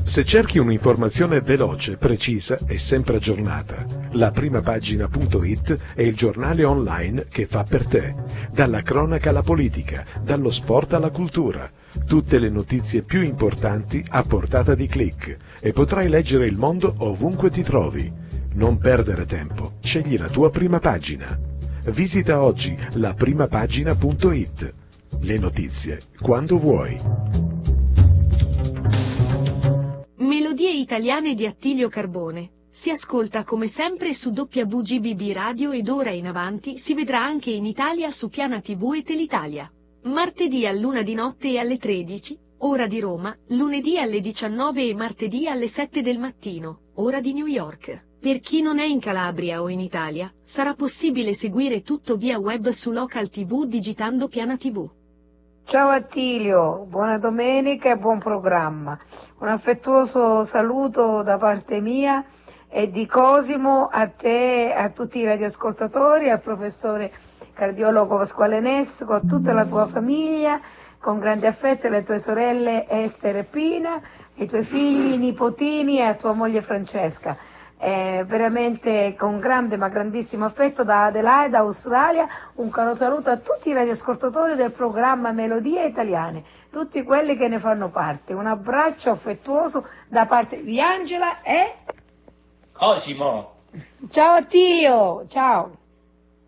Se cerchi un'informazione veloce, precisa e sempre aggiornata, laprimapagina.it è il giornale online che fa per te. Dalla cronaca alla politica, dallo sport alla cultura, tutte le notizie più importanti a portata di click, e potrai leggere il mondo ovunque ti trovi. Non perdere tempo, scegli la tua prima pagina. Visita oggi laprimapagina.it. Le notizie quando vuoi. Melodie italiane di Attilio Carbone. Si ascolta come sempre su WGBB Radio ed ora in avanti si vedrà anche in Italia su Piana TV e Telitalia. Martedì all'1 di notte e alle 13, ora di Roma, lunedì alle 19 e martedì alle 7 del mattino, ora di New York. Per chi non è in Calabria o in Italia, sarà possibile seguire tutto via web su Local TV digitando Piana TV. Ciao Attilio, buona domenica e buon programma. Un affettuoso saluto da parte mia e di Cosimo a te, a tutti i radioascoltatori, al professore cardiologo Pasquale Nesco, a tutta la tua famiglia, con grande affetto alle tue sorelle Esther e Pina, ai tuoi figli, nipotini e a tua moglie Francesca. Veramente con grande ma grandissimo affetto da Adelaide, Australia, un caro saluto a tutti i radioascoltatori del programma Melodie Italiane, tutti quelli che ne fanno parte. Un abbraccio affettuoso da parte di Angela e Cosimo. Ciao Attilio, ciao.